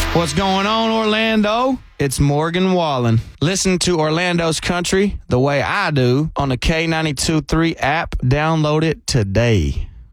What's going on, Orlando? It's Morgan Wallen. Listen to Orlando's Country the way I do on the K92.3 app. Download it today.